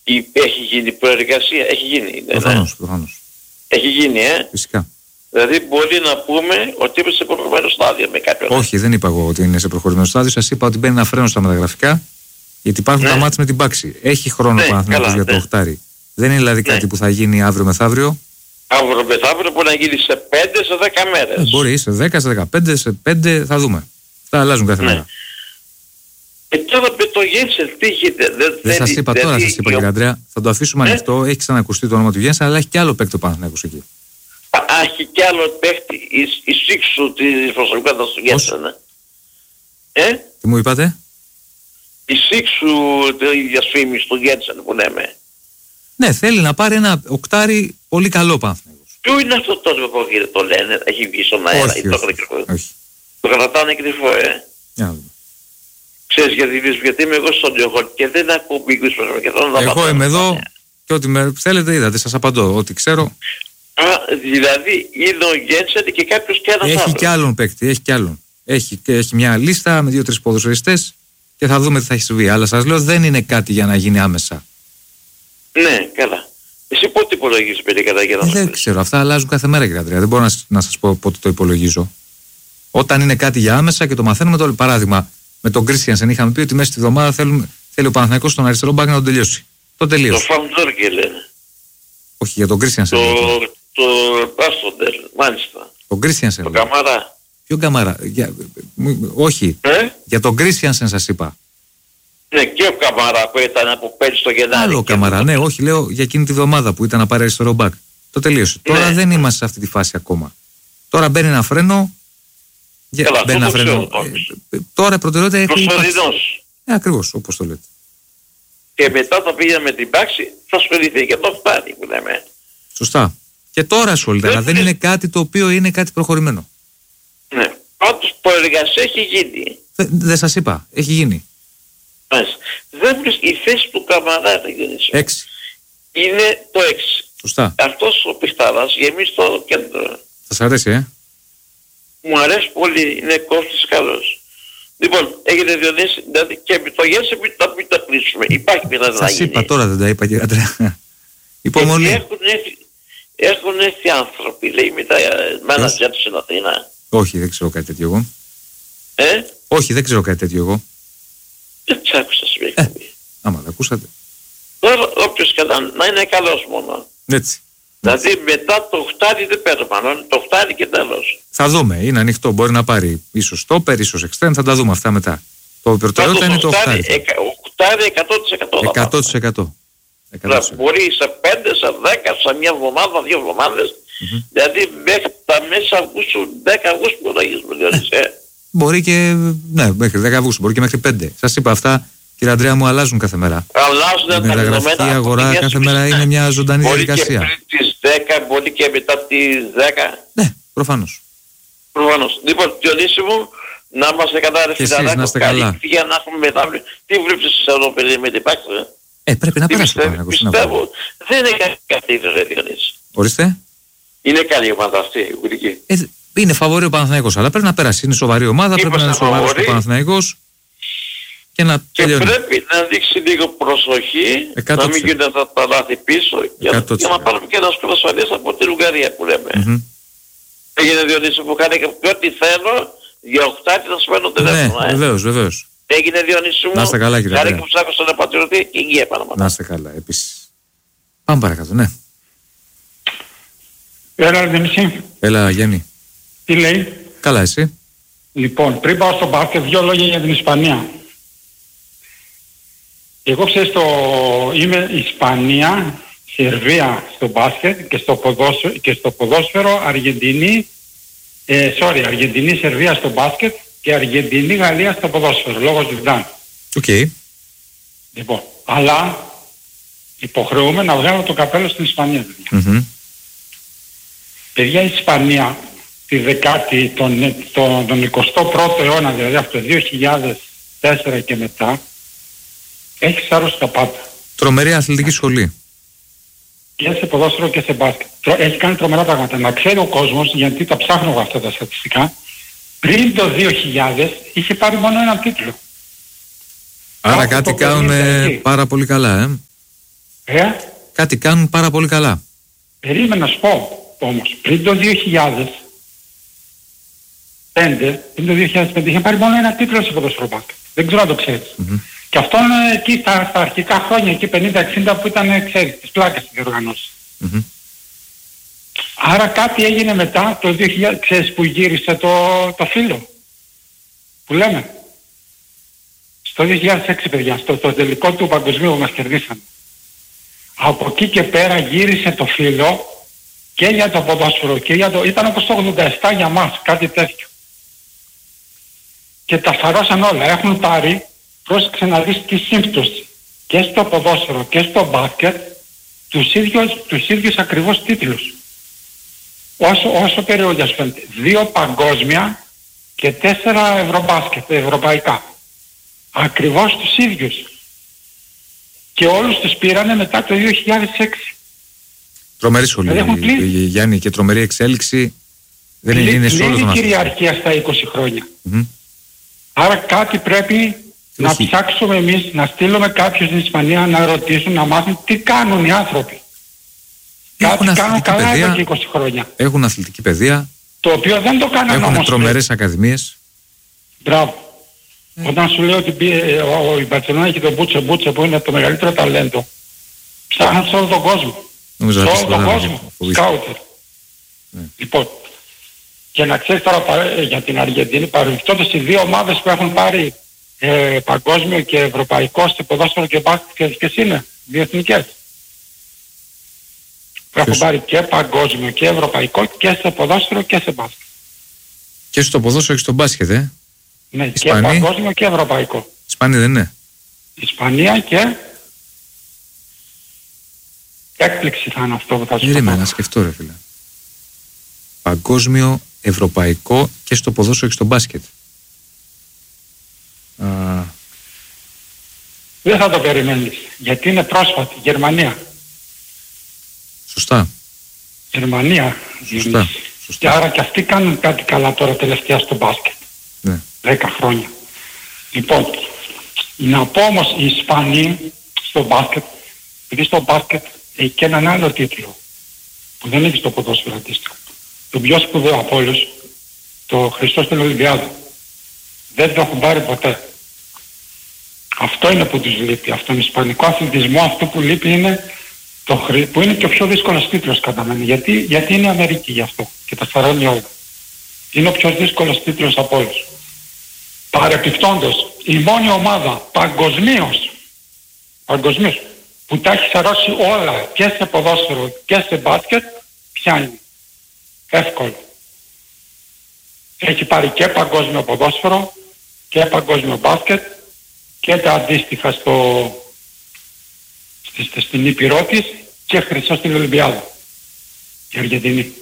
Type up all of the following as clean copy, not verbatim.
Έχει γίνει προεργασία, έχει γίνει. Προφανώς. Έχει γίνει, Φυσικά. Δηλαδή μπορεί να πούμε ότι είμαι σε προχωρημένο στάδιο με κάποιον. Όχι, δεν είπα εγώ ότι είναι σε προχωρημένο στάδιο. Σας είπα ότι μπαίνει ένα φρένο στα μεταγραφικά, γιατί υπάρχουν τα μάτς με την Πάξη. Έχει χρόνο ο Παναθηναϊκός για το οχτάρι. Δεν είναι δηλαδή κάτι που θα γίνει αύριο μεθαύριο. Αύριο μεθαύριο μπορεί να γίνει σε 5, σε 10 μέρες. Μπορεί, σε 10, σε 15, σε 5 θα δούμε. Αυτά αλλάζουν κάθε μέρα. Τώρα με το Γένσεν τι γίνεται. Δεν σας είπα τώρα, σας είπα κύριε Αντρέα. Θα το αφήσουμε ανοιχτό. Έχει ξανακουστεί το όνομα του Γένσεν, αλλά έχει και άλλο παίκτη ο Παναθηναϊκός εκεί. Έχει κι άλλο παίχτη η Σύξου της προσωπικότητας του Γένσεν. Τι μου είπατε? Η Σύξου της διασφήμισης του Γένσεν που λέμε. Ναι, θέλει να πάρει ένα οκτάρι πολύ καλό Παναθηναϊκός. Ποιο είναι αυτό το που το λένε, έχει βγει στον αέρα ή όχι. Το κρατάνε κρυφό, Ξέρεις γιατί είμαι εγώ στον Ιωχώ και δεν ακούω μικρούς προσωπικότητας. Εγώ είμαι εδώ και ό,τι θέλετε είδατε, σας απαντώ, ό,τι ξέρω. Δηλαδή είναι ο Γένσεν και κάποιος κι άλλος. Έχει κι άλλον παίκτη, έχει κι άλλον. Έχει μια λίστα με 2-3 ποδοσφαιριστές και θα δούμε τι θα έχει συμβεί. Αλλά σας λέω δεν είναι κάτι για να γίνει άμεσα. Ναι, καλά. Εσύ πότε υπολογίζεις περί για να δεν ξέρω, αυτά αλλάζουν κάθε μέρα κύριε Αντρέα. Δεν μπορώ να σας πω πότε το υπολογίζω. Όταν είναι κάτι για άμεσα και το μαθαίνουμε το παράδειγμα με τον Κρίστιανσεν είχαμε πει ότι μέσα στη βδομάδα θέλει ο Παναθηναϊκός στον αριστερό μπακ να τον τελειώσει. Το τελείωσε. Το Φαντζόρκε λένε. Όχι, για τον Κρίστιανσεν. Το Πάστοντερ, μάλιστα. Τον Κρίστιανσεν. Τον Καμαρά. Ποιο Καμαρά? Όχι. Για τον Κρίστιανσεν σας είπα. Ναι, και ο Καμαρά που ήταν από πέρυσι στο Γενάρη. Άλλο Καμαρά, ναι, όχι, λέω για εκείνη τη βδομάδα που ήταν να πάρει αριστερό μπακ. Το τελείωσε. Ναι. Τώρα δεν είμαστε σε αυτή τη φάση ακόμα. Τώρα μπαίνει ένα φρένο. Καλά, μπαίνει ένα φρένο. Τώρα η προτεραιότητα έχει. Ακριβώς, όπως το λέτε. Και μετά το πήγαμε με την Πάξη, θα ασχοληθεί και το φτάνει που λέμε. Σωστά. Και τώρα ασχολείται, αλλά δεν είναι κάτι το οποίο είναι κάτι προχωρημένο. Ναι. Πάντως προεργασία έχει γίνει. Δεν σας είπα, έχει γίνει. Δεν βρίσκει η θέση του Καμαρά 6. Είναι το 6. Σωστά. Αυτός ο πιχταράς γεμίσει το κέντρο. Σας αρέσει, Μου αρέσει πολύ, είναι κόφτης καλός. Λοιπόν, έγινε Διονύση, δηλαδή και με το Γένσεν μην το κλείσουμε. Υπάρχει πιθανότητα να γίνει. Σας είπα τώρα, δεν τα είπα κύριε Αντρέα. Υπομονή. Έχουν έρθει άνθρωποι, λέει, με τα μάνατζερ του στην Αθήνα. Όχι, δεν ξέρω κάτι τέτοιο εγώ. Όχι, δεν ξέρω κάτι τέτοιο εγώ. Δεν τους άκουσα σήμερα. Άμα τα ακούσατε. Τώρα όποιος να είναι καλός μόνο. Έτσι. Δηλαδή μετά το οχτάρι δεν παίρνω πάνω, το οχτάρι και τέλος. Θα δούμε, είναι ανοιχτό, μπορεί να πάρει ίσως στόπερ, ίσως εξτρέμ, θα τα δούμε αυτά μετά. Το προτεραιότητα είναι το οχτάρι. Οχτάρι 100%. 100%. Μπορεί σε 5, σε 10, σε μια εβδομάδα, 2 εβδομάδες. Δηλαδή μέχρι τα μέσα Αυγούστου, 10 Αυγούστου μπορεί να γίνεις. Μπορεί και, ναι, μέχρι 10 Αυγούστου, μπορεί και μέχρι 5. Σας είπα αυτά, κύριε Αντρέα μου, αλλάζουν κάθε μέρα. Αλλάζουν τα μεταγραφική αγορά κάθε μέρα είναι μια ζωντανή διαδικασία. Μπορεί και πριν τις 10, μπορεί και μετά τις 10. Ναι, προφανώς. Λοιπόν, Διονύση μου, να είμαστε καλά ρε φιλαράκο, καλή για να έχουμε μετάβλη. Τι βλέπεις εδώ παιδί με την Πάξη? Πρέπει να πέρασε το Παναθηναϊκός. Πιστεύω, δεν είναι κάτι ρε Διονύση. Ορίστε. Είναι καλή η ομάδα αυτή, η Ουγγρική. Είναι φαβορί ο Παναθηναϊκός, αλλά πρέπει να πέρασε. Είναι σοβαρή ομάδα, πρέπει να είναι σοβαρός ο Παναθηναϊκός. Και πρέπει να δείξει λίγο προσοχή, 100%. να μην γίνονται τα λάθη πίσω για να πάρουμε και ένα σκορ ασφαλείας από την Ουγγαρία που λέμε. Έγινε Διονύση που κάνει και ό,τι θέλω για οχτάτη θα σου παίρνω τηλέφωνο. Ναι, βεβαίως. Έγινε Διονύση μου. Να είστε καλά κύριε Αντρέα. Χάρη που ψάχνω στον Πατριώτη και υγεία πάνω. Να είστε καλά επίσης. Πάμε παρακάτω, ναι. Έλα Διονύση. Έλα Γιάννη. Τι λέει? Καλά εσύ? Λοιπόν, πριν πάω στο μπάσκετ, 2 λόγια για την Ισπανία. Εγώ ξέρεις είμαι Ισπανία, Σερβία στο μπάσκετ και στο ποδόσφαιρο Αργεντινή, Αργεντινή, Σερβία στο μπάσκετ και Αργεντινή, Γαλλία στο ποδόσφαιρο, λόγω Ζιντάν. Οκ. Λοιπόν, αλλά υποχρεούμε να βγάλω το καπέλο στην Ισπανία. Παιδιά, η Ισπανία τον 21ο αιώνα, δηλαδή από το 2004 και μετά, έχει σάρωση τα πάντα. Τρομερή αθλητική σχολή. Και σε ποδόσφαιρο και σε μπάσκετ. Έχει κάνει τρομερά πράγματα. Να ξέρει ο κόσμος, γιατί τα ψάχνω εγώ αυτά τα στατιστικά, πριν το 2000 είχε πάρει μόνο έναν τίτλο. Άρα κάτι κάνουν πάρα πολύ καλά, Κάτι κάνουν πάρα πολύ καλά. Περίμενα να σου πω όμως, πριν το 2005 είχε πάρει μόνο ένα τίτλο σε ποδόσφαιρο μπάσκετ. Δεν ξέρω αν το ξέρεις. Και αυτό είναι εκεί στα αρχικά χρόνια, εκεί 50-60 που ήταν, ξέρεις, τις πλάκες της διοργανώσεις. Άρα κάτι έγινε μετά το 2000, ξέρεις που γύρισε το φύλλο που λέμε. Στο 2006 παιδιά, στο τελικό του παγκοσμίου που μας κερδίσαν. Από εκεί και πέρα γύρισε το φύλλο και για το ποδόσφαιρο και για το... Ήταν όπως το 87 για μας, κάτι τέτοιο. Και τα σαρώσαν όλα. Έχουν πάρει, πρόσεξε να δεις τι σύμπτωση, και στο ποδόσφαιρο και στο μπάσκετ, τους ίδιους ακριβώς τίτλους. Όσο περίοδο φαίνεται. 2 παγκόσμια και 4 ευρωμπάσκετ, ευρωπαϊκά. Ακριβώς τους ίδιους. Και όλους τους πήρανε μετά το 2006. Τρομερή σχολή, Γιάννη, και τρομερή εξέλιξη. Δεν είναι σε όλο τον άνθρωπο. Κυριαρχία στα 20 χρόνια. Άρα κάτι πρέπει να ψάξουμε εμείς, να στείλουμε κάποιους στην Ισπανία να ρωτήσουν, να μάθουν τι κάνουν οι άνθρωποι. Κάτι κάνουν καλά εδώ και 20 χρόνια. Έχουν αθλητική παιδεία. Το οποίο δεν το κάνανε όμως. Έχουν τρομερές ακαδημίες. Μπράβο. Όταν σου λέω ότι η Μπαρτσελόνα έχει τον Μπούτσε που είναι το μεγαλύτερο ταλέντο, ψάχνουν σε όλο τον κόσμο. Σε όλο τον κόσμο. Σκάουτερ. Λοιπόν, και να ξέρεις τώρα για την Αργεντινή, παρελθόντως οι 2 ομάδες που έχουν πάρει παγκόσμιο και ευρωπαϊκό σε ποδόσφαιρο και μπάσκετ, ποιες είναι, διεθνικές. Που έχουν πάρει και παγκόσμιο και ευρωπαϊκό και σε ποδόσφαιρο και σε μπάσκετ. Και στο ποδόσφαιρο και στο μπάσκετ, Ναι, και παγκόσμιο και ευρωπαϊκό. Ισπανία δεν είναι? Ισπανία και... Έκπληξη θα είναι αυτό που θα σου πω. Να σκεφτώ ρε φίλε. Παγκόσμιο, ευρωπαϊκό και στο ποδόσφαιρο και στο μπάσκετ. Δεν θα το περιμένεις. Γιατί είναι πρόσφατη. Γερμανία. Σωστά. Γερμανία. Σωστά. Και άρα και αυτοί κάνουν κάτι καλά τώρα τελευταία στο μπάσκετ. Ναι. 10 χρόνια. Λοιπόν, να πω όμως οι Ισπανοί στο μπάσκετ, επειδή στο μπάσκετ έχει και έναν άλλο τίτλο που δεν έχει στο ποδόσφαιρο αντίστοιχο. Το πιο σπουδαίο από όλους, το Χριστό στην Ολυμπιάδα. Δεν το έχουν πάρει ποτέ. Αυτό είναι που τους λείπει. Αυτό είναι ισπανικό αθλητισμό. Αυτό που λείπει είναι που είναι και ο πιο δύσκολος τίτλος κατά μένα. Γιατί είναι η Αμερική γι' αυτό και τα σαρώνει όλα. Είναι ο πιο δύσκολος τίτλος από όλους. Παρεπιπτόντως, η μόνη ομάδα παγκοσμίως που τα έχει σαρώσει όλα και σε ποδόσφαιρο και σε μπάσκετ, ποια είναι? Εύκολο. Έχει πάρει και παγκόσμιο ποδόσφαιρο και παγκόσμιο μπάσκετ και τα αντίστοιχα στην Ήπειρό της και χρυσό στην Ολυμπιάδα. Η Αργεντινή.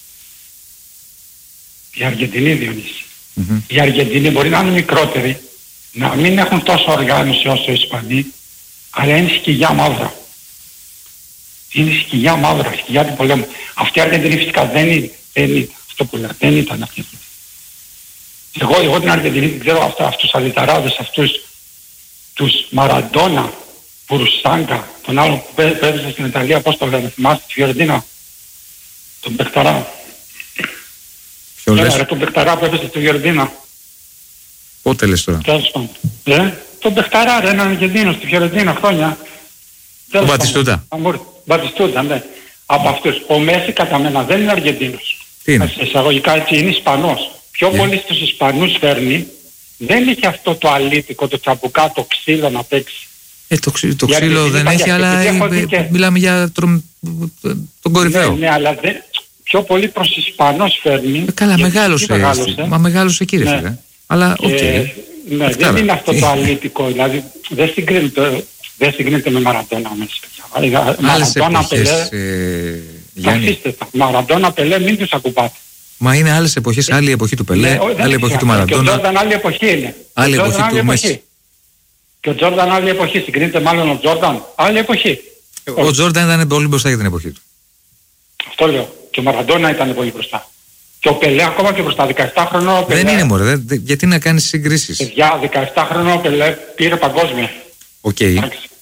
Η Αργεντινή, Διονύση. Οι Αργεντινοί μπορεί να είναι μικρότεροι, να μην έχουν τόσο οργάνωση όσο οι Ισπανοί, αλλά είναι σκυλιά μαύρα. Είναι σκυλιά μαύρα, σκυλιά του πολέμου. Αυτή η Αργεντινή φυσικά δεν είναι αυτό που λέω, δεν ήταν αυτή. Εγώ την Αργεντινή την ξέρω αυτούς τους αλυταράδες, αυτούς τους Μαραντόνα, Πουρουσάγκα, τον άλλον που παίζησε στην Ιταλία, πώς το λένε, θυμάστε, τη Φιωρεντίνα, τον Μπεκταρά. Ποιο λες? Τον Μπεκταρά που έπαιζε στη Φιωρεντίνα. Πότε λες τώρα? Τον Μπεκταρά, έναν Αργεντίνο στη Φιωρεντίνα χρόνια. Ο Μπατιστούτα. Μπατιστούτα, ναι. Από αυτούς. Ο Μέση κατά μένα δεν είναι Αργεντίνος. Τι είναι? Εισαγωγικά έτσι είναι Ισπανός. Πιο πολύ στους Ισπανούς φέρνει. Δεν είχε αυτό το αλήτικο, το τσαμπουκά, το ξύλο να παίξει. Το ξύλο δεν έχει, αλλά μιλάμε για τον κορυφαίο. Ναι, αλλά πιο πολύ προς Ισπανός φέρνει. Καλά, μεγάλωσε. Μα μεγάλωσε εκεί, ρε φίλε. Αλλά ναι, δεν είναι αυτό το αλήτικο. Δηλαδή δεν συγκρίνεται με Μαραντόνα μέσα. Μαραντόνα, Πελέ. Καθίστε τα. Μαραντόνα, Πελέ, μην τους ακουμπάτε. Μα είναι άλλες εποχές, άλλη εποχή του Πελέ, άλλη εποχή του Μαραντόνα. Και ο Τζόρνταν άλλη εποχή είναι. Άλλη εποχή του Μέση. Και ο Τζόρνταν άλλη εποχή. Συγκρίνεται μάλλον ο Τζόρνταν άλλη εποχή. Ο Τζόρνταν ήταν πολύ μπροστά για την εποχή του. Αυτό λέω. Και ο Μαραντόνα ήταν πολύ μπροστά. Και ο Πελέ ακόμα και μπροστά. 17 χρονών ο Πελέ. Δεν είναι μωρέ. Γιατί να κάνεις συγκρίσεις? Παιδιά, 17 χρονών ο Πελέ πήρε παγκόσμια. Οκ.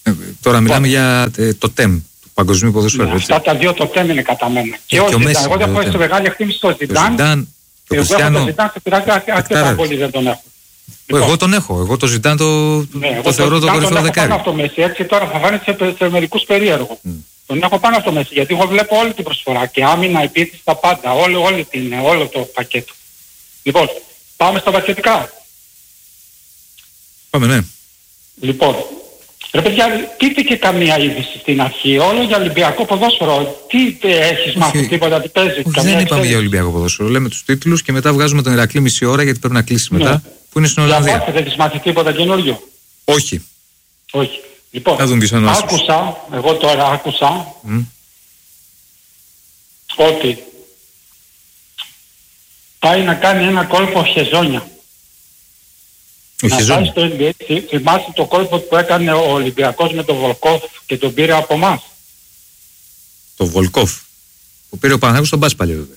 Τώρα μιλάμε για το ΤΕΜ, του Παγκοσμίου Ποδοσφαίρου. Αυτά τα δύο το ΤΕΜ είναι κατά μένα. Και ο Ζιντάν. Εγώ δεν έχω μεγάλη εκτίμηση στο Ζιντάν. Εγώ έχω το Ζιντάν σε πειράζει αρκετά πολύ, δεν τον έχω. Εγώ τον έχω. Εγώ το Ζιντάν το θεωρώ το κορυφαίο δεκάρι. Πάνω από το Μέση. Έτσι τώρα θα φάνηκε σε μερικούς περίεργο. Τον έχω πάνω από το Μέση. Γιατί εγώ βλέπω όλη την προσφορά. Και άμυνα, επίθεση, τα πάντα. Όλο το πακέτο. Λοιπόν, πάμε στα μπασκετικά. Πάμε, ναι. Λοιπόν, ρε παιδιά, πείτε και καμία είδηση στην αρχή. Όλο για Ολυμπιακό ποδόσφαιρο. Τι έχεις μάθει, τίποτα, τι παίζει. Δεν είπαμε για Ολυμπιακό ποδόσφαιρο. Λέμε τους τίτλους και μετά βγάζουμε τον Ηρακλή μισή ώρα γιατί πρέπει να κλείσει μετά. Που είναι στην Ολλανδία. Για δεν έχεις μάθει τίποτα καινούριο. Όχι. Λοιπόν, εγώ τώρα άκουσα ότι πάει να κάνει ένα κόλπο Χεζόνια. Να πάει στο NBA. Θυμάστε το κόλπο που έκανε ο Ολυμπιακός με τον Βολκόφ και τον πήρε από εμάς. Το Βολκόφ που πήρε ο Παναθηναϊκός στον μπάσκετ βέβαια.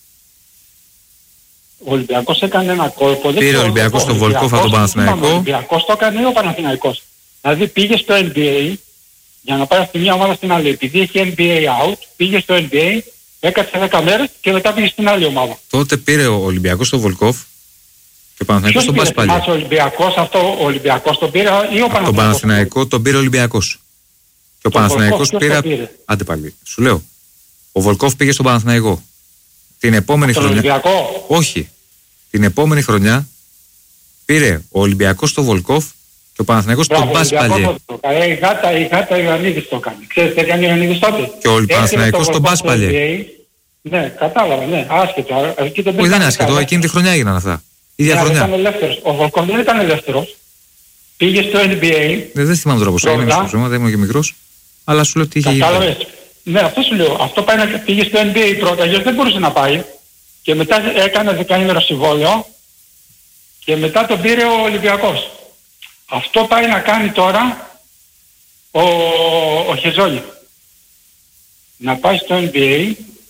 Ο Ολυμπιακός έκανε ένα κόλπο. Πήρε ο Ολυμπιακός τον Βολκόφ από τον Παναθηναϊκό. Ο Ολυμπιακός το έκανε ή ο Παναθηναϊκός. Δηλαδή πήγε στο NBA για να πάει από τη μια ομάδα στην άλλη. Επειδή έχει NBA out, πήγε στο NBA, έκατσε 10 μέρες και μετά πήγε στην άλλη ομάδα. Τότε πήρε ο Ολυμπιακός τον Βολκόφ και ο Παναθηναϊκός τον μπάσκετ. Ο Ολυμπιακός τον πήρε ή ο Παναθηναϊκός. Τον Παναθηναϊκό τον πήρε ο Ολυμπιακός. Και ο Παναθηναϊκός πήρε. Άντε πάλι. Σου λέω. Ο Βολκόφ πήγε στον Παναθηναϊκό. Την επόμενη χρονιά. Ολυμπιακό. Όχι. Την επόμενη χρονιά πήρε ο Ολυμπιακός τον Βολκόφ και ο Παναθηναϊκός τον Μπάσπαλιε. Η γάτα Ιωαννίδης το κάνει. Ξέρετε τι έκανε ο Ιωαννίδης τότε. Και ο Παναθηναϊκός τον Μπάσπαλιε. Ναι, κατάλαβα, ναι. Άσχετο. Όχι, δεν είναι άσχετο. Εκείνη τη χρονιά έγιναν αυτά. Ίδια χρονιά. Ο Βολκόφ δεν ήταν ελεύθερος. Πήγε στο NBA. Δεν θυμάμαι τώρα πώς έγινε. Δεν ήμουν και μικρός. Αλλά σου λέω τι είχε γίνει. Ναι, αυτό σου λέω. Αυτό πήγε στο NBA πρώτα, γιατί δεν μπορούσε να πάει. Και μετά έκανε 10ημερο συμβόλαιο και τον πήρε ο Ολυμπιακός. Αυτό πάει να κάνει τώρα ο Χεζόνια. Να πάει στο NBA.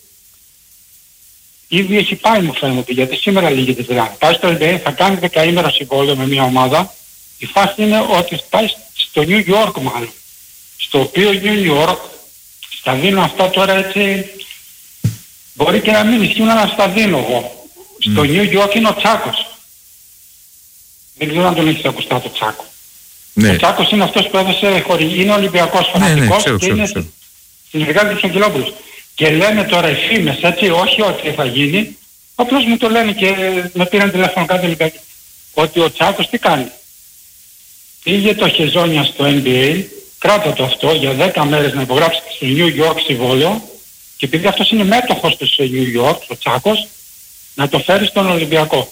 Ήδη έχει πάει μου φαίνεται, γιατί σήμερα λύγεται δηλαδή. Πάει στο NBA, θα κάνει 10ημερο συμβόλαιο με μια ομάδα. Η φάση είναι ότι πάει στο New York μάλλον. Στο οποίο New York στα δίνω αυτά τώρα έτσι. Μπορεί και να μην ισχύουν, αλλά στα δίνω εγώ. Στο New York είναι ο Τσάκος. Δεν ξέρω αν τον έχεις ακουστά το Τσάκο. Ναι. Ο Τσάκος είναι αυτός που έδωσε είναι Ολυμπιακός φανατικός και είναι συνεργάτης του Αγγελόπουλος. Και λένε τώρα οι φήμες, έτσι, όχι ότι θα γίνει, απλώς μου το λένε και με πήραν τηλέφωνο κάτι Ολυμπιακή. Ότι ο Τσάκος τι κάνει. Πήγε το Χεζόνια στο NBA, κράτα το αυτό για 10 μέρες να υπογράψει στο New York συμβόλαιο. Και επειδή αυτός είναι μέτοχος του σε New York, ο Τσάκος, να το φέρει στον Ολυμπιακό.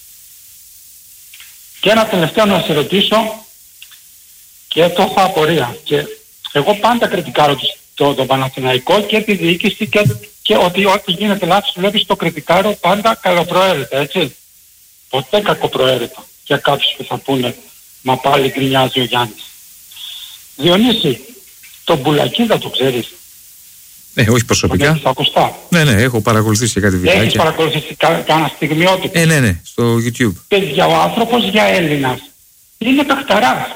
Και ένα τελευταίο να σε ρωτήσω, και το έχω απορία. Και εγώ πάντα κριτικάρω το Παναθηναϊκό και τη διοίκηση και ότι ό,τι γίνεται λάθος βλέπεις το κριτικάρω πάντα καλοπροαίρετα, έτσι. Ποτέ κακοπροαίρετα. Για κάποιους που θα πούνε, μα πάλι γκρινιάζει ο Γιάννης. Διονύση, τον Μπουλακίδα το ξέρεις. Ναι, όχι προσωπικά. Ναι, έχω παρακολουθήσει κάτι βιντεάκια. Έχεις παρακολουθήσει κάνα στιγμιότυπο. Ναι, στο YouTube. Παιδιά, ο άνθρωπος για Έλληνας είναι παιχταράς.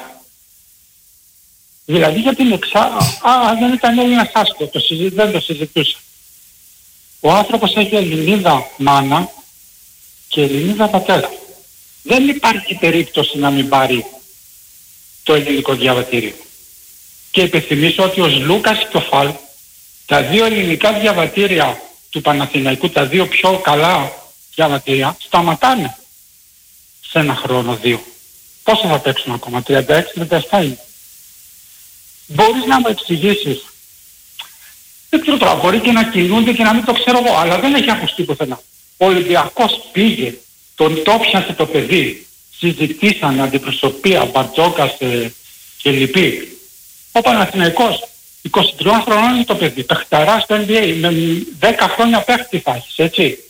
Δηλαδή για την δεν ήταν Έλληνας άσχετο, δεν το συζητούσα. Ο άνθρωπος έχει Ελληνίδα μάνα και Ελληνίδα πατέρα. Δεν υπάρχει περίπτωση να μην πάρει το ελληνικό διαβατήριο. Και υπενθυμίσω ότι ο Λούκας και ο Φαλ, τα δύο ελληνικά διαβατήρια του Παναθηναϊκού, τα δύο πιο καλά διαβατήρια, σταματάνε σε ένα χρόνο, 2. Πόσο θα παίξουν ακόμα, 36-37 είναι. Μπορείς να μου εξηγήσεις, δεν ξέρω τώρα, μπορεί και να κινούνται και να μην το ξέρω εγώ, αλλά δεν έχει ακουστεί πουθενά. Ο Ολυμπιακός πήγε, τον τόπιασε το παιδί, συζητήσαν αντιπροσωπεία, Μπαρτζόκας και λοιποί. Ο Παναθηναϊκός, 23 χρονών είναι το παιδί, παιχταρά στο NBA, με 10 χρόνια παίχτη θα έχεις, έτσι.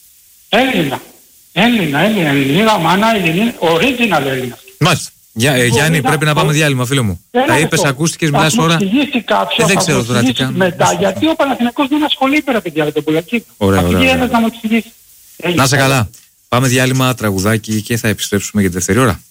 Ελληνίδα μάνα, original Έλληνας. Μάλιστα. Γιάννη, πρέπει να πάμε διάλειμμα, φίλο μου. Τα είπες, ακούστηκες, μιλάς ώρα. Δεν ξέρω τώρα τι κάνω. Μετά, γιατί ο Παναθηναϊκός δεν ασχολείται, ρε παιδιά, με τον Πουλακίδη. Ωραία. Να μου εξηγήσει. Να είσαι καλά. Πάμε διάλειμμα, τραγουδάκι και θα επιστρέψουμε για τη δεύτερη ώρα.